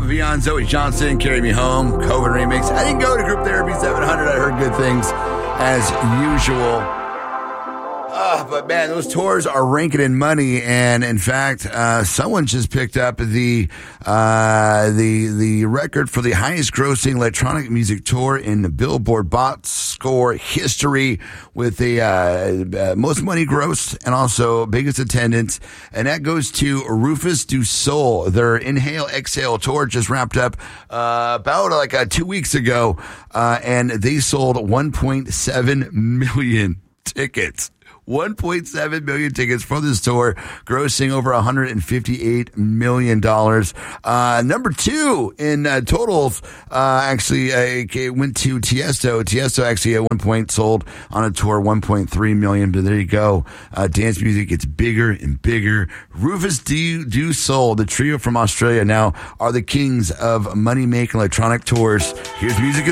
Above and Beyond, Zoe Johnson, Carry Me Home, COVID remix. I didn't go to Group Therapy 700. I heard good things as usual. But man, those tours are ranking in money, and in fact, someone just picked up the record for the highest grossing electronic music tour in the Billboard Bot Score history, with the most money grossed and also biggest attendance, and that goes to Rufus Du Sol. Their Inhale Exhale tour just wrapped up about 2 weeks ago, and they sold 1.7 million tickets. 1.7 million tickets for this tour, grossing over $158 million. Number two in totals, went to Tiesto. Tiesto actually at one point sold on a tour 1.3 million, but there you go. Dance music gets bigger and bigger. Rufus Du Sol, the trio from Australia, now are the kings of money-making electronic tours. Here's Music